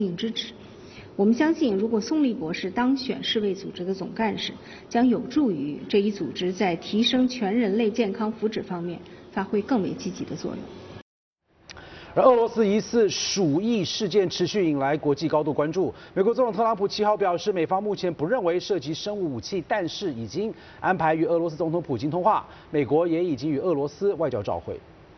支持。我们相信，如果宋立博士当选世卫组织的总干事，将有助于这一组织在提升全人类健康福祉方面发挥更为积极的作用。 而俄罗斯疑似鼠疫事件持续引来国际高度关注。美国总统特朗普7号表示，美方目前不认为涉及生物武器，但是已经安排与俄罗斯总统普京通话，美国也已经与俄罗斯外交照会。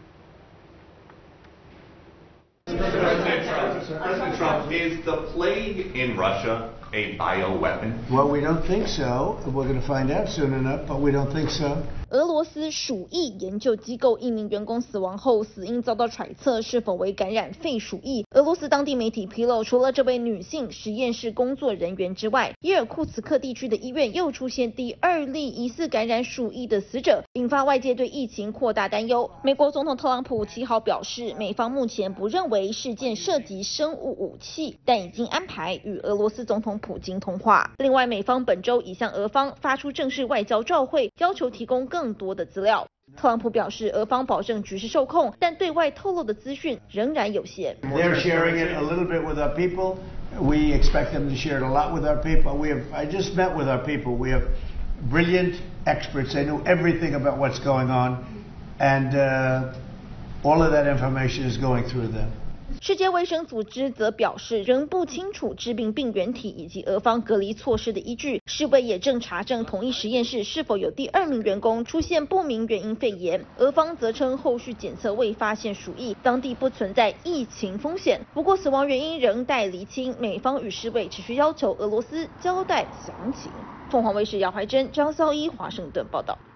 President Trump, is the plague in Russia a bioweapon? Well, we don't think so. We're going to find out soon enough, but we don't think so. 俄罗斯鼠疫研究机构一名员工死亡后，死因遭到揣测是否为感染肺鼠疫。俄罗斯当地媒体披露，除了这位女性实验室工作人员之外，伊尔库茨克地区的医院又出现第2例疑似感染鼠疫的死者，引发外界对疫情扩大担忧。美国总统特朗普7号表示，美方目前不认为事件涉及生物武器，但已经安排与俄罗斯总统普京通话。另外，美方本周已向俄方发出正式外交照会，要求提供更多的资料。特朗普表示，俄方保证局势受控，但对外透露的资讯仍然有限。 They're sharing it a little bit with our people. We expect them to share it a lot with our people. I just met with our people. We have brilliant experts. They know everything about what's going on, and all of that information is going through them. 世界卫生组织则表示，仍不清楚致病病原体以及俄方隔离措施的依据。世卫也正查证同一实验室是否有第2名员工出现不明原因肺炎。俄方则称后续检测未发现鼠疫，当地不存在疫情风险。不过死亡原因仍待厘清，美方与世卫持续要求俄罗斯交代详情。凤凰卫视姚怀珍、张孝一华盛顿报道。